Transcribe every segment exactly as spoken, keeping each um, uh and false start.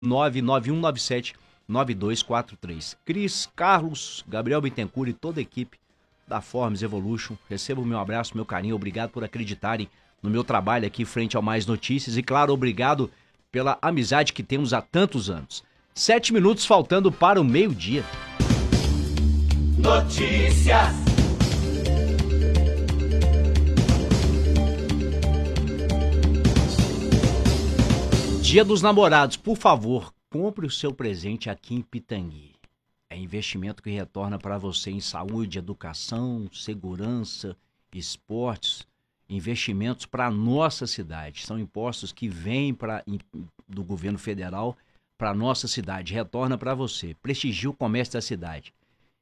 nove nove um nove sete nove dois quatro três. Cris, Carlos, Gabriel Bittencourt e toda a equipe da Forms Evolution, receba o meu abraço, meu carinho, obrigado por acreditarem no meu trabalho aqui frente ao Mais Notícias e, claro, obrigado pela amizade que temos há tantos anos. Sete minutos faltando para o meio-dia. Notícias. Dia dos Namorados, por favor, compre o seu presente aqui em Pitangui. É investimento que retorna para você em saúde, educação, segurança, esportes, investimentos para a nossa cidade. São impostos que vêm pra, do governo federal para a nossa cidade. Retorna para você. Prestigie o comércio da cidade.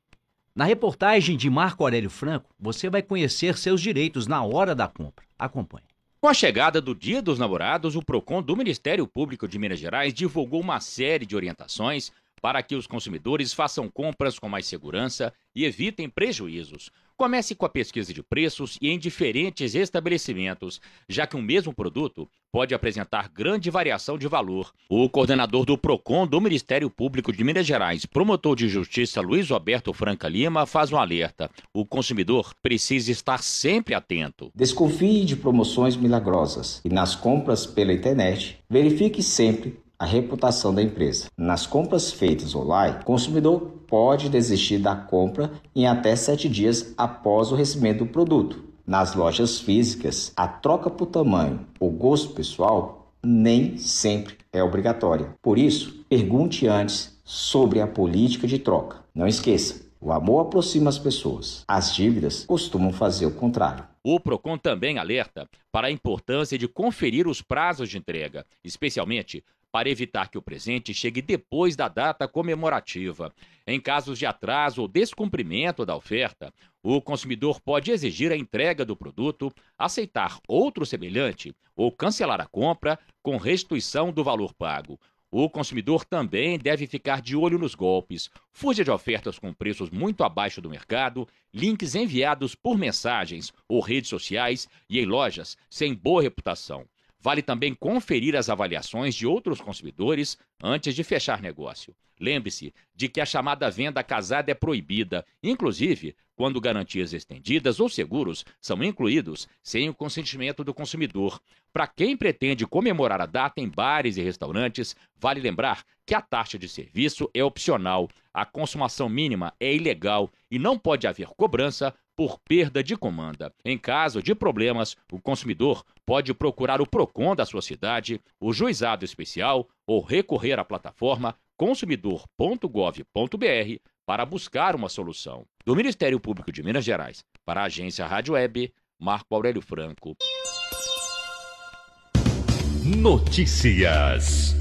Na reportagem de Marco Aurélio Franco, você vai conhecer seus direitos na hora da compra. Acompanhe. Com a chegada do Dia dos Namorados, o PROCON do Ministério Público de Minas Gerais divulgou uma série de orientações para que os consumidores façam compras com mais segurança e evitem prejuízos. Comece com a pesquisa de preços e em diferentes estabelecimentos, já que o mesmo produto pode apresentar grande variação de valor. O coordenador do PROCON do Ministério Público de Minas Gerais, promotor de justiça Luiz Roberto Franca Lima, faz um alerta. O consumidor precisa estar sempre atento. Desconfie de promoções milagrosas e nas compras pela internet, verifique sempre a reputação da empresa. Nas compras feitas online, o consumidor pode desistir da compra em até sete dias após o recebimento do produto. Nas lojas físicas, a troca por tamanho ou gosto pessoal nem sempre é obrigatória. Por isso, pergunte antes sobre a política de troca. Não esqueça, o amor aproxima as pessoas. As dívidas costumam fazer o contrário. O PROCON também alerta para a importância de conferir os prazos de entrega, especialmente para evitar que o presente chegue depois da data comemorativa. Em casos de atraso ou descumprimento da oferta, o consumidor pode exigir a entrega do produto, aceitar outro semelhante ou cancelar a compra com restituição do valor pago. O consumidor também deve ficar de olho nos golpes. Fuja de ofertas com preços muito abaixo do mercado, links enviados por mensagens ou redes sociais e em lojas sem boa reputação. Vale também conferir as avaliações de outros consumidores antes de fechar negócio. Lembre-se de que a chamada venda casada é proibida, inclusive quando garantias estendidas ou seguros são incluídos sem o consentimento do consumidor. Para quem pretende comemorar a data em bares e restaurantes, vale lembrar que a taxa de serviço é opcional, a consumação mínima é ilegal e não pode haver cobrança por perda de comanda. Em caso de problemas, o consumidor pode procurar o PROCON da sua cidade, o juizado especial ou recorrer à plataforma consumidor ponto gov ponto br para buscar uma solução. Do Ministério Público de Minas Gerais, para a agência Rádio Web, Marco Aurélio Franco. Notícias.